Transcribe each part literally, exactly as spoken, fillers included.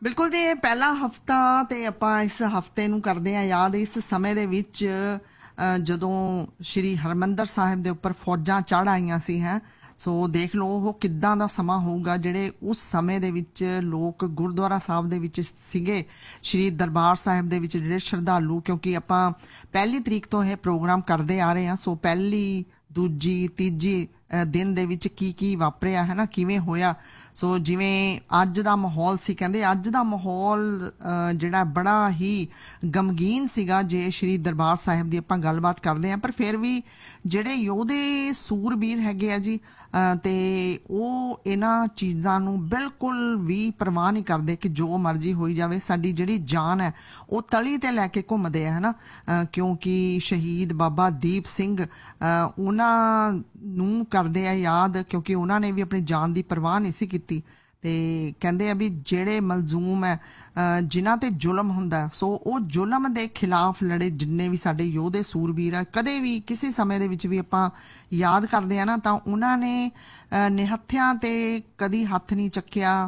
ਬਿਲਕੁਲ ਜੀ, ਇਹ ਪਹਿਲਾ ਹਫਤਾ ਤੇ ਆਪਾਂ ਇਸ ਹਫਤੇ ਨੂੰ ਕਰਦੇ ਆ ਯਾਦ। ਇਸ ਸਮੇਂ ਦੇ ਵਿੱਚ ਅ, ਜਦੋਂ ਸ਼੍ਰੀ ਹਰਮੰਦਰ ਸਾਹਿਬ ਦੇ ਉੱਪਰ ਫੌਜਾਂ ਚੜ੍ਹ ਆਈਆਂ ਸੀ ਹੈ। ਸੋ ਦੇਖ ਲਓ ਉਹ ਕਿੱਦਾਂ ਦਾ ਸਮਾਂ ਹੋਊਗਾ, ਜਿਹੜੇ ਉਸ ਸਮੇਂ ਦੇ ਵਿੱਚ ਲੋਕ ਗੁਰਦੁਆਰਾ ਸਾਹਿਬ ਦੇ ਵਿੱਚ ਸੀਗੇ, ਸ਼੍ਰੀ ਦਰਬਾਰ ਸਾਹਿਬ ਦੇ ਵਿੱਚ ਜਿਹੜੇ ਸ਼ਰਧਾਲੂ, ਕਿਉਂਕਿ ਆਪਾਂ ਪਹਿਲੀ ਤਰੀਕ ਤੋਂ ਇਹ ਪ੍ਰੋਗਰਾਮ ਕਰਦੇ ਆ ਰਹੇ ਹਾਂ। ਸੋ ਪਹਿਲੀ, ਦੂਜੀ, ਤੀਜੀ ਦਿਨ ਦੇ ਵਿੱਚ ਕੀ ਕੀ ਵਾਪਰਿਆ ਹੈ ਨਾ, ਕਿਵੇਂ ਹੋਇਆ। ਸੋ ਜਿਵੇਂ ਅੱਜ ਦਾ ਮਾਹੌਲ ਸੀ, ਕਹਿੰਦੇ ਅੱਜ ਦਾ ਮਾਹੌਲ ਜਿਹੜਾ ਬੜਾ ਹੀ ਗਮਗੀਨ ਸੀਗਾ ਜੇ ਸ਼੍ਰੀ ਦਰਬਾਰ ਸਾਹਿਬ ਦੀ ਆਪਾਂ ਗੱਲਬਾਤ ਕਰਦੇ ਹਾਂ। ਪਰ ਫਿਰ ਵੀ ਜਿਹੜੇ ਯੋਧੇ ਸੂਰਬੀਰ ਹੈਗੇ ਆ ਜੀ, ਤੇ ਉਹ ਇਹਨਾਂ ਚੀਜ਼ਾਂ ਨੂੰ ਬਿਲਕੁਲ ਵੀ ਪਰਵਾਹ ਨਹੀਂ ਕਰਦੇ ਕਿ ਜੋ ਮਰਜ਼ੀ ਹੋਈ ਜਾਵੇ, ਸਾਡੀ ਜਿਹੜੀ ਜਾਨ ਹੈ ਉਹ ਤਲੀ ਤੇ ਲੈ ਕੇ ਘੁੰਮਦੇ ਆ ਹੈ ਨਾ। ਕਿਉਂਕਿ ਸ਼ਹੀਦ ਬਾਬਾ ਦੀਪ ਸਿੰਘ, ਉਹਨਾਂ ਨੂੰ ਕਰਦੇ ਆ ਯਾਦ, ਕਿਉਂਕਿ ਉਹਨਾਂ ਨੇ ਵੀ ਆਪਣੀ ਜਾਨ ਦੀ ਪਰਵਾਹ ਨਹੀਂ ਸੀ ਕੀਤੀ। ਤੇ ਕਹਿੰਦੇ ਆ ਵੀ ਜਿਹੜੇ ਮਲਜ਼ੂਮ ਹੈ, ਜਿਨ੍ਹਾਂ ਤੇ ਜ਼ੁਲਮ ਹੁੰਦਾ, ਸੋ ਉਹ ਜ਼ੁਲਮ ਦੇ ਖਿਲਾਫ ਲੜੇ ਜਿੰਨੇ ਵੀ ਸਾਡੇ ਯੋਧੇ ਸੂਰਬੀਰ ਆ, ਕਦੇ ਵੀ ਕਿਸੇ ਸਮੇਂ ਦੇ ਵਿੱਚ ਵੀ ਆਪਾਂ ਯਾਦ ਕਰਦੇ ਆ ਨਾ, ਤਾਂ ਉਹਨਾਂ ਨੇ ਨਿਹੱਥਿਆਂ ਤੇ ਕਦੀ ਹੱਥ ਨਹੀਂ ਚੱਕਿਆ,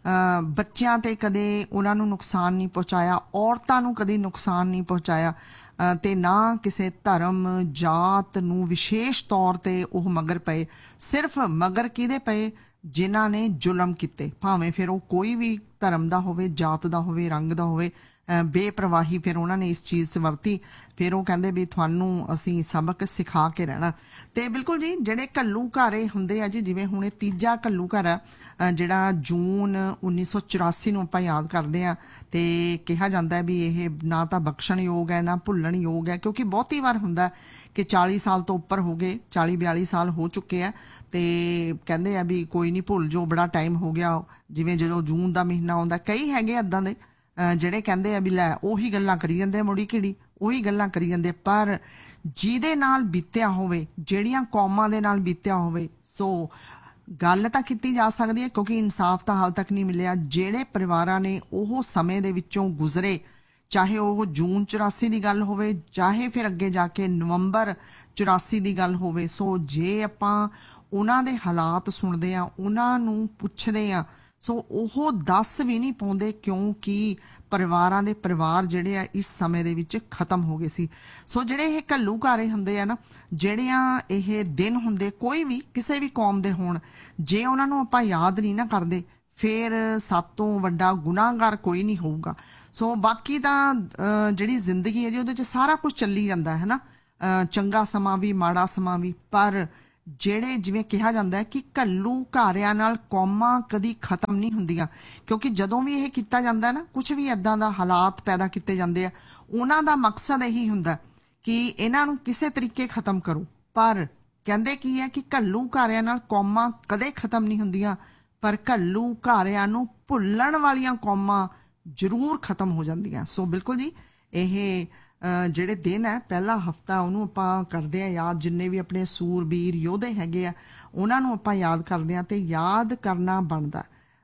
ਬੱਚਿਆਂ ਤੇ ਕਦੇ ਉਹਨਾਂ ਨੂੰ ਨੁਕਸਾਨ ਨਹੀਂ ਪਹੁੰਚਾਇਆ, ਔਰਤਾਂ ਨੂੰ ਕਦੇ ਨੁਕਸਾਨ ਨਹੀਂ ਪਹੁੰਚਾਇਆ, ਤੇ ਨਾ ਕਿਸੇ ਧਰਮ ਜਾਤ ਨੂੰ ਵਿਸ਼ੇਸ਼ ਤੌਰ ਤੇ ਉਹ ਮਗਰ ਪਏ। ਸਿਰਫ ਮਗਰ ਕਿਹਦੇ ਪਏ? ਜਿਨ੍ਹਾਂ ਨੇ ਜ਼ੁਲਮ ਕੀਤੇ, ਭਾਵੇਂ ਫਿਰ ਉਹ ਕੋਈ ਵੀ ਧਰਮ ਦਾ ਹੋਵੇ, ਜਾਤ ਦਾ ਹੋਵੇ, ਰੰਗ ਦਾ ਹੋਵੇ, ਬੇਪਰਵਾਹੀ ਫਿਰ ਉਹਨਾਂ ਨੇ ਇਸ ਚੀਜ਼ 'ਚ ਵਰਤੀ। ਫਿਰ ਉਹ ਕਹਿੰਦੇ ਵੀ ਤੁਹਾਨੂੰ ਅਸੀਂ ਸਬਕ ਸਿਖਾ ਕੇ ਰਹਿਣਾ। ਤੇ ਬਿਲਕੁਲ ਜੀ, ਜਿਹੜੇ ਘੱਲੂ ਘਾਰੇ ਹੁੰਦੇ ਆ ਜੀ, ਜਿਵੇਂ ਹੁਣ ਇਹ ਤੀਜਾ ਘੱਲੂ ਘਰ ਆ ਜਿਹੜਾ ਜੂਨ ਉੱਨੀ ਸੌ ਚੁਰਾਸੀ ਨੂੰ ਆਪਾਂ ਯਾਦ ਕਰਦੇ ਆ, ਤੇ ਕਿਹਾ ਜਾਂਦਾ ਵੀ ਇਹ ਨਾ ਤਾਂ ਬਖਸ਼ਣਯੋਗ ਹੈ ਨਾ ਭੁੱਲਣਯੋਗ ਹੈ, ਕਿਉਂਕਿ ਬਹੁਤੀ ਵਾਰ ਹੁੰਦਾ ਕਿ ਚਾਲੀ ਸਾਲ ਤੋਂ ਉੱਪਰ ਹੋ ਗਏ, ਚਾਲੀ ਬਿਆਲੀ ਸਾਲ ਹੋ ਚੁੱਕੇ ਆ, ਤੇ ਕਹਿੰਦੇ ਆ ਵੀ ਕੋਈ ਨਹੀਂ ਭੁੱਲ ਜੋ, ਬੜਾ ਟਾਈਮ ਹੋ ਗਿਆ। ਜਿਵੇਂ ਜਦੋਂ ਜੂਨ ਦਾ ਮਹੀਨਾ ਆਉਂਦਾ, ਕਈ ਹੈਗੇ ਇੱਦਾਂ ਦੇ ਜਿਹੜੇ ਕਹਿੰਦੇ ਆ ਵੀ ਲੈ ਉਹੀ ਗੱਲਾਂ ਕਰੀ ਜਾਂਦੇ, ਮੁੜੀ ਘਿੜੀ ਉਹੀ ਗੱਲਾਂ ਕਰੀ ਜਾਂਦੇ। ਪਰ ਜਿਹਦੇ ਨਾਲ ਬੀਤਿਆ ਹੋਵੇ, ਜਿਹੜੀਆਂ ਕੌਮਾਂ ਦੇ ਨਾਲ ਬੀਤਿਆ ਹੋਵੇ, ਸੋ ਗੱਲ ਤਾਂ ਕੀਤੀ ਜਾ ਸਕਦੀ ਹੈ, ਕਿਉਂਕਿ ਇਨਸਾਫ ਤਾਂ ਹਾਲ ਤੱਕ ਨਹੀਂ ਮਿਲਿਆ। ਜਿਹੜੇ ਪਰਿਵਾਰਾਂ ਨੇ ਉਹ ਸਮੇਂ ਦੇ ਵਿੱਚੋਂ ਗੁਜ਼ਰੇ, ਚਾਹੇ ਉਹ ਜੂਨ ਚੁਰਾਸੀ ਦੀ ਗੱਲ ਹੋਵੇ, ਚਾਹੇ ਫਿਰ ਅੱਗੇ ਜਾ ਕੇ ਨਵੰਬਰ ਚੁਰਾਸੀ ਦੀ ਗੱਲ ਹੋਵੇ, ਸੋ ਜੇ ਆਪਾਂ ਉਹਨਾਂ ਦੇ ਹਾਲਾਤ ਸੁਣਦੇ ਆ, ਉਹਨਾਂ ਨੂੰ ਪੁੱਛਦੇ ਆ, ਸੋ ਉਹ ਦੱਸ ਵੀ ਨਹੀਂ ਪਾਉਂਦੇ, ਕਿਉਂਕਿ ਪਰਿਵਾਰਾਂ ਦੇ ਪਰਿਵਾਰ ਜਿਹੜੇ ਆ ਇਸ ਸਮੇਂ ਦੇ ਵਿੱਚ ਖਤਮ ਹੋ ਗਏ ਸੀ। ਸੋ ਜਿਹੜੇ ਇਹ ਘੱਲੂ ਘਾਰੇ ਹੁੰਦੇ ਆ ਨਾ, ਜਿਹੜੀਆਂ ਇਹ ਦਿਨ ਹੁੰਦੇ, ਕੋਈ ਵੀ ਕਿਸੇ ਵੀ ਕੌਮ ਦੇ ਹੋਣ, ਜੇ ਉਹਨਾਂ ਨੂੰ ਆਪਾਂ ਯਾਦ ਨਹੀਂ ਨਾ ਕਰਦੇ, ਫਿਰ ਸਾਤੋਂ ਵੱਡਾ ਗੁਨਾਹਗਾਰ ਕੋਈ ਨਹੀਂ ਹੋਊਗਾ। ਸੋ ਬਾਕੀ ਤਾਂ ਜਿਹੜੀ ਜ਼ਿੰਦਗੀ ਹੈ ਜੀ, ਉਹਦੇ 'ਚ ਸਾਰਾ ਕੁਝ ਚੱਲੀ ਜਾਂਦਾ ਹੈ ਨਾ, ਚੰਗਾ ਸਮਾਂ ਵੀ ਮਾੜਾ ਸਮਾਂ ਵੀ। ਪਰ ਜਿਹੜੇ ਜਿਵੇਂ ਕਿਹਾ ਜਾਂਦਾ ਹੈ ਕਿ ਘੱਲੂ ਘਾਰਿਆਂ ਨਾਲ ਕੌਮਾਂ ਕਦੀ ਖਤਮ ਨਹੀਂ ਹੁੰਦੀਆਂ, ਕਿਉਂਕਿ ਜਦੋਂ ਵੀ ਇਹ ਕੀਤਾ ਜਾਂਦਾ ਨਾ, ਕੁਝ ਵੀ ਇੱਦਾਂ ਦਾ ਹਾਲਾਤ ਪੈਦਾ ਕੀਤੇ ਜਾਂਦੇ ਆ, ਉਹਨਾਂ ਦਾ ਮਕਸਦ ਇਹੀ ਹੁੰਦਾ ਕਿ ਇਹਨਾਂ ਨੂੰ ਕਿਸੇ ਤਰੀਕੇ ਖਤਮ ਕਰੋ। ਪਰ ਕਹਿੰਦੇ ਕੀ ਹੈ ਕਿ ਘੱਲੂ ਘਾਰਿਆਂ ਨਾਲ ਕੌਮਾਂ ਕਦੇ ਖਤਮ ਨਹੀਂ ਹੁੰਦੀਆਂ, ਪਰ ਘੱਲੂ ਘਾਰਿਆਂ ਨੂੰ ਭੁੱਲਣ ਵਾਲੀਆਂ ਕੌਮਾਂ ਜ਼ਰੂਰ ਖਤਮ ਹੋ ਜਾਂਦੀਆਂ। ਸੋ ਬਿਲਕੁਲ ਜੀ, ਇਹ ਜਿਹੜੇ ਦਿਨ ਹੈ, ਪਹਿਲਾ ਹਫਤਾ, ਉਹਨੂੰ ਆਪਾਂ ਕਰਦੇ ਆ ਯਾਦ। ਜਿੰਨੇ ਵੀ ਆਪਣੇ ਸੂਰਬੀਰ ਯੋਧੇ ਹੈਗੇ ਆ, ਉਹਨਾਂ ਨੂੰ ਆਪਾਂ ਯਾਦ ਕਰਦੇ ਆ, ਤੇ ਯਾਦ ਕਰਨਾ ਬਣਦਾ।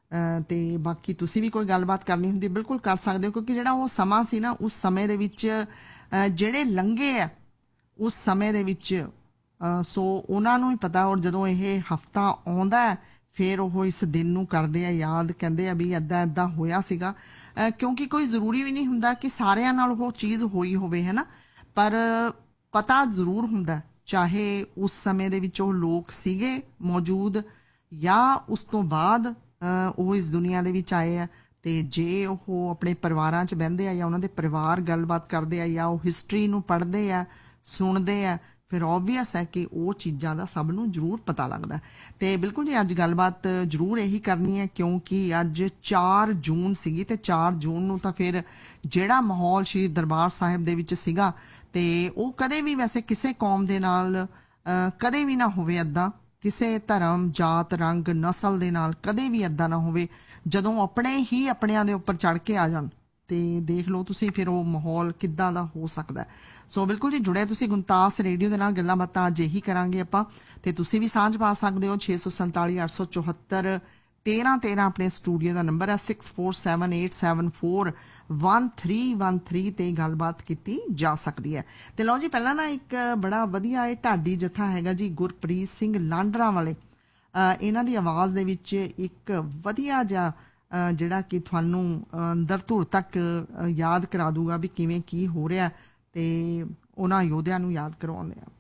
ਤੇ ਬਾਕੀ ਤੁਸੀਂ ਵੀ ਕੋਈ ਗੱਲਬਾਤ ਕਰਨੀ ਹੁੰਦੀ, ਬਿਲਕੁਲ ਕਰ ਸਕਦੇ ਹੋ, ਕਿਉਂਕਿ ਜਿਹੜਾ ਉਹ ਸਮਾਂ ਸੀ ਨਾ, ਉਸ ਸਮੇਂ ਦੇ ਵਿੱਚ ਜਿਹੜੇ ਲੰਘੇ ਆ ਉਸ ਸਮੇਂ ਦੇ ਵਿੱਚ, ਸੋ ਉਹਨਾਂ ਨੂੰ ਹੀ ਪਤਾ। ਔਰ ਜਦੋਂ ਇਹ ਹਫਤਾ ਆਉਂਦਾ ਫਿਰ ਉਹ ਇਸ ਦਿਨ ਨੂੰ ਕਰਦੇ ਆ ਯਾਦ, ਕਹਿੰਦੇ ਆ ਵੀ ਇੱਦਾਂ ਇੱਦਾਂ ਹੋਇਆ ਸੀਗਾ। ਕਿਉਂਕਿ ਕੋਈ ਜ਼ਰੂਰੀ ਵੀ ਨਹੀਂ ਹੁੰਦਾ ਕਿ ਸਾਰਿਆਂ ਨਾਲ ਉਹ ਚੀਜ਼ ਹੋਈ ਹੋਵੇ ਹੈ ਨਾ, ਪਰ ਪਤਾ ਜ਼ਰੂਰ ਹੁੰਦਾ, ਚਾਹੇ ਉਸ ਸਮੇਂ ਦੇ ਵਿੱਚ ਉਹ ਲੋਕ ਸੀਗੇ ਮੌਜੂਦ ਜਾਂ ਉਸ ਤੋਂ ਬਾਅਦ ਉਹ ਇਸ ਦੁਨੀਆ ਦੇ ਵਿੱਚ ਆਏ ਆ। ਤੇ ਜੇ ਉਹ ਆਪਣੇ ਪਰਿਵਾਰਾਂ 'ਚ ਬਹਿੰਦੇ ਆ, ਜਾਂ ਉਹਨਾਂ ਦੇ ਪਰਿਵਾਰ ਗੱਲਬਾਤ ਕਰਦੇ ਆ, ਜਾਂ ਉਹ ਹਿਸਟਰੀ ਨੂੰ ਪੜ੍ਹਦੇ ਆ, ਸੁਣਦੇ ਆ, ਫਿਰ ਓਬਵੀਅਸ ਹੈ ਕਿ ਉਹ ਚੀਜ਼ਾਂ ਦਾ ਸਭ ਨੂੰ ਜ਼ਰੂਰ ਪਤਾ ਲੱਗਦਾ। ਤੇ ਬਿਲਕੁਲ ਜੀ, ਅੱਜ ਗੱਲਬਾਤ ਜ਼ਰੂਰ ਇਹੀ ਕਰਨੀ ਹੈ, ਕਿਉਂਕਿ ਅੱਜ ਚਾਰ ਜੂਨ ਸੀਗੀ, ਤੇ ਚਾਰ ਜੂਨ ਨੂੰ ਤਾਂ ਫਿਰ ਜਿਹੜਾ ਮਾਹੌਲ ਸ਼੍ਰੀ ਦਰਬਾਰ ਸਾਹਿਬ ਦੇ ਵਿੱਚ ਸੀਗਾ, ਤੇ ਉਹ ਕਦੇ ਵੀ ਵੈਸੇ ਕਿਸੇ ਕੌਮ ਦੇ ਨਾਲ ਕਦੇ ਵੀ ਨਾ ਹੋਵੇ ਇੱਦਾਂ, ਕਿਸੇ ਧਰਮ ਜਾਤ ਰੰਗ ਨਸਲ ਦੇ ਨਾਲ ਕਦੇ ਵੀ ਇੱਦਾਂ ਨਾ ਹੋਵੇ, ਜਦੋਂ ਆਪਣੇ ਹੀ ਆਪਣਿਆਂ ਦੇ ਉੱਪਰ ਚੜ੍ਹ ਕੇ ਆ ਜਾਣ। ਤੇ ਦੇਖ ਲਓ ਤੁਸੀਂ ਫਿਰ ਉਹ ਮਾਹੌਲ ਕਿੱਦਾਂ ਦਾ ਹੋ ਸਕਦਾ। ਸੋ ਬਿਲਕੁਲ ਜੀ, ਜੁੜਿਆ ਤੁਸੀਂ ਗੁਣਤਾਸ ਰੇਡੀਓ ਦੇ ਨਾਲ, ਗੱਲਾਂ ਬਾਤਾਂ ਅੱਜ ਇਹੀ ਕਰਾਂਗੇ ਆਪਾਂ। ਤੇ ਤੁਸੀਂ ਵੀ ਸਾਂਝ ਪਾ ਸਕਦੇ ਹੋ, ਛੇ ਸੌ ਸੰਤਾਲੀ ਅੱਠ ਸੌ ਚੌਹੱਤਰ ਤੇਰਾਂ ਤੇਰਾਂ ਆਪਣੇ ਸਟੂਡੀਓ ਦਾ ਨੰਬਰ ਹੈ, six four seven eight seven four one three one three ਤੇ ਗੱਲਬਾਤ ਕੀਤੀ ਜਾ ਸਕਦੀ ਹੈ। ਤੇ ਲਓ ਜੀ, ਪਹਿਲਾਂ ਨਾ ਇੱਕ ਬੜਾ ਵਧੀਆ ਇਹ ਢਾਡੀ ਜੱਥਾ ਹੈਗਾ ਜੀ, ਗੁਰਪ੍ਰੀਤ ਸਿੰਘ ਲਾਂਡਰਾਂ ਵਾਲੇ, ਇਹਨਾਂ ਦੀ ਆਵਾਜ਼ ਦੇ ਵਿੱਚ ਇੱਕ ਵਧੀਆ ਜਿਹਾ ਅ, ਜਿਹੜਾ ਕਿ ਤੁਹਾਨੂੰ ਅ, ਅੰਦਰ ਧੁਰ ਤੱਕ ਅ, ਯਾਦ ਕਰਾ ਦੂਗਾ ਵੀ ਕਿਵੇਂ ਕੀ ਹੋ ਰਿਹਾ, ਤੇ ਉਹਨਾਂ ਯੋਧਿਆਂ ਨੂੰ ਯਾਦ ਕਰਵਾਉਂਦੇ ਆ।